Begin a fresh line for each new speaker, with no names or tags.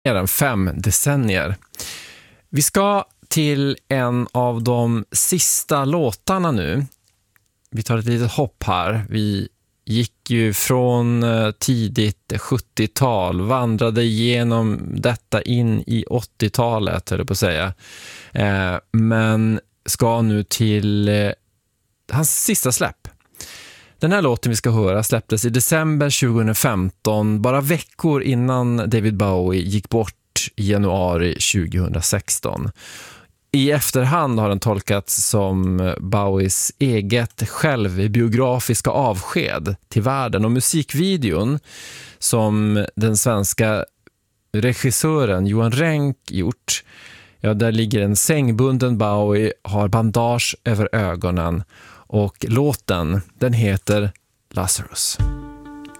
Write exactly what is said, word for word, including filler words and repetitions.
mer än fem decennier. Vi ska till en av de sista låtarna nu. Vi tar ett litet hopp här. Vi gick ju från tidigt sjuttiotal, vandrade igenom detta in i åttiotalet, eller på att säga. Eh, men ska nu till eh, hans sista släpp. Den här låten vi ska höra släpptes i december tjugohundrafemton, bara veckor innan David Bowie gick bort i januari tjugohundrasexton. I efterhand har den tolkats som Bowies eget självbiografiska avsked till världen, och musikvideon som den svenska regissören Johan Renck gjort, ja, där ligger en sängbunden Bowie, har bandage över ögonen, och låten, den heter Lazarus.